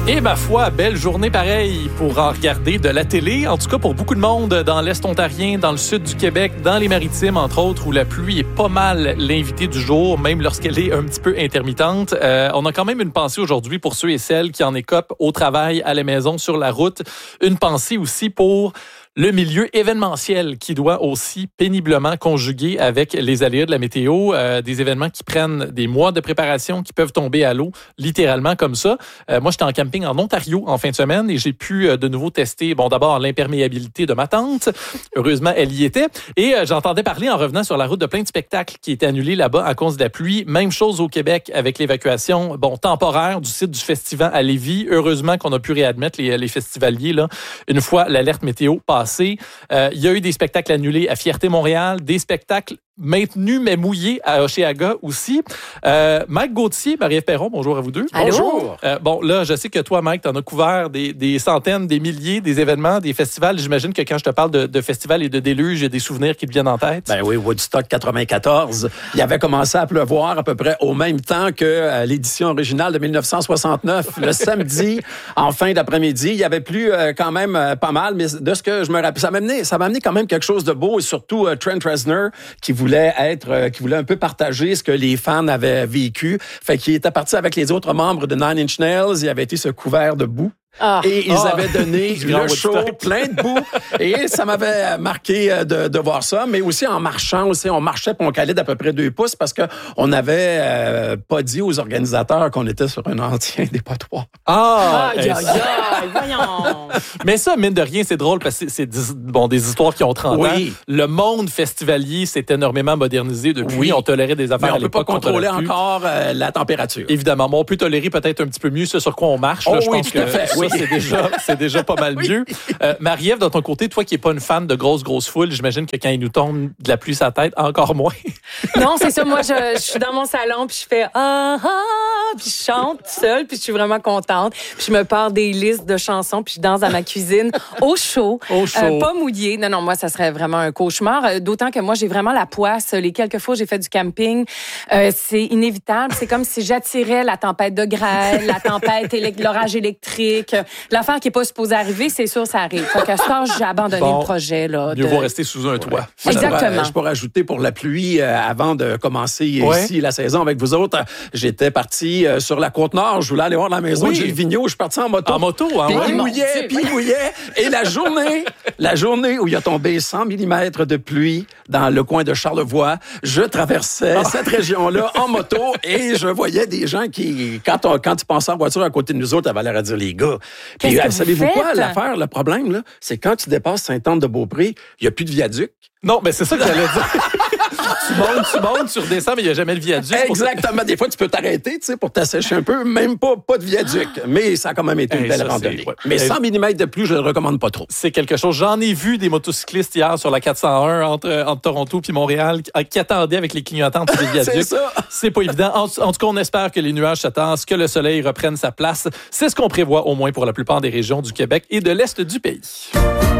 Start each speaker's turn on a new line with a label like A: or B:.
A: Et ma foi, belle journée pareille pour en regarder de la télé. En tout cas, pour beaucoup de monde dans l'Est ontarien, dans le sud du Québec, dans les Maritimes, entre autres, où la pluie est pas mal l'invité du jour, même lorsqu'elle est un petit peu intermittente. On a quand même une pensée aujourd'hui pour ceux et celles qui en écopent au travail, à la maison, sur la route. Une pensée aussi pour le milieu événementiel qui doit aussi péniblement conjuguer avec les aléas de la météo, des événements qui prennent des mois de préparation, qui peuvent tomber à l'eau, littéralement comme ça. Moi, j'étais en camping en Ontario en fin de semaine et j'ai pu de nouveau tester, d'abord l'imperméabilité de ma tente. Heureusement, elle y était. Et j'entendais parler en revenant sur la route de plein de spectacles qui étaient annulés là-bas à cause de la pluie. Même chose au Québec avec l'évacuation, temporaire du site du festival à Lévis. Heureusement qu'on a pu réadmettre les festivaliers là, une fois l'alerte météo passée. Il y a eu des spectacles annulés à Fierté Montréal, des spectacles maintenus mais mouillés à Hochelaga aussi. Mike Gauthier, Marie-Ève Perron, bonjour à vous deux.
B: Allô?
A: Bonjour. Là, je sais que toi, Mike, t'en as couvert des centaines, des milliers, des événements, des festivals. J'imagine que quand je te parle de festivals et de déluge, il y a des souvenirs qui te viennent en tête.
B: Ben oui, Woodstock 94. Il avait commencé à pleuvoir à peu près au même temps que l'édition originale de 1969. Le samedi, en fin d'après-midi, il y avait plu quand même pas mal, mais de ce que je me rappelle, ça m'a amené quand même quelque chose de beau et surtout Trent Reznor qui voulait un peu partager ce que les fans avaient vécu. Fait qu'il était parti avec les autres membres de Nine Inch Nails. Il avait été ce couvert de boue. Et ils avaient donné le show plein de boue. Et ça m'avait marqué de voir ça. Mais aussi en marchant, on marchait puis on calait d'à peu près 2 pouces parce qu'on n'avait pas dit aux organisateurs qu'on était sur un ancien dépotoir.
C: Voyons.
A: Mais ça, mine de rien, c'est drôle parce que c'est des histoires qui ont 30 ans. Le monde festivalier s'est énormément modernisé depuis. Oui. On tolérait des affaires
B: mais on peut pas contrôler encore la température.
A: Évidemment. Mais on peut tolérer peut-être un petit peu mieux ce sur quoi on marche. Là, je pense
B: tout à fait.
A: Oui. C'est déjà pas mal mieux. Marie-Ève, de ton côté, toi qui n'es pas une fan de grosses foules, j'imagine que quand il nous tombe de la pluie sur la tête, encore moins.
C: Non, c'est ça. Moi, je suis dans mon salon, puis je fais puis je chante seule, puis je suis vraiment contente. Puis je me pars des listes de chansons, puis je danse dans ma cuisine au chaud. Pas mouillé. Non, moi, ça serait vraiment un cauchemar. D'autant que moi, j'ai vraiment la poisse. Les quelques fois où j'ai fait du camping, c'est inévitable. C'est comme si j'attirais la tempête de grêle, la tempête, l'orage électrique. L'affaire qui n'est pas supposée arriver, c'est sûr, ça arrive. Fait qu'à ce temps, j'ai abandonné le projet.
A: Mieux vaut rester sous un toit.
C: Ouais. Exactement.
B: Je pourrais ajouter pour la pluie, avant de commencer ici la saison avec vous autres, j'étais parti sur la Côte-Nord. Je voulais aller voir la maison de Gilles Vigneault. Je suis parti en moto.
A: En moto, hein?
B: Puis il mouillait. Et la journée où il a tombé 100 mm de pluie dans le coin de Charlevoix, je traversais cette région-là en moto et je voyais des gens qui, quand ils passaient en voiture à côté de nous autres, avaient l'air à dire, les gars. Puis, savez-vous quoi, l'affaire, le problème, là, c'est quand tu dépasses Sainte-Anne-de-Beaupré, il n'y a plus de viaduc.
A: Non, mais c'est ça que j'allais dire. tu montes, tu redescends, mais il n'y a jamais de viaduc.
B: Exactement. Des fois, tu peux t'arrêter, pour t'assécher un peu. Même pas de viaduc. Mais ça a quand même été une belle randonnée. Mais 100 mm de plus, je ne le recommande pas trop.
A: C'est quelque chose. J'en ai vu des motocyclistes hier sur la 401 entre Toronto et Montréal qui attendaient avec les clignotants pour des viaducs.
B: C'est ça.
A: C'est pas évident. En tout cas, on espère que les nuages se tassent, que le soleil reprenne sa place. C'est ce qu'on prévoit au moins pour la plupart des régions du Québec et de l'Est du pays.